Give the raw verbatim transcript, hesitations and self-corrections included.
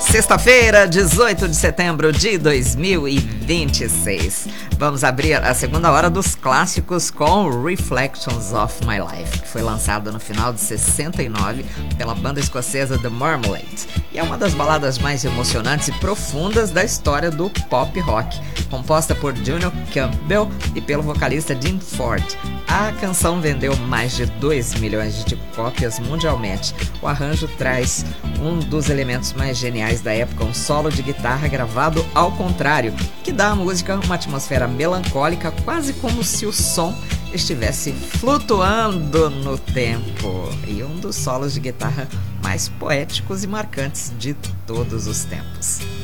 Sexta-feira, dezoito de setembro de dois mil e vinte e seis. Vamos abrir a segunda hora dos clássicos com Reflections of My Life, que foi lançado no final de sessenta e nove pela banda escocesa The Marmalade. E é uma das baladas mais emocionantes e profundas da história do pop rock, composta por Junior Campbell e pelo vocalista Jim Ford. A canção vendeu mais de dois milhões de cópias mundialmente. O arranjo traz um dos elementos mais geniais da época, um solo de guitarra gravado ao contrário, que dá à música uma atmosfera melancólica, quase como se o som estivesse flutuando no tempo. E um dos solos de guitarra mais poéticos e marcantes de todos os tempos.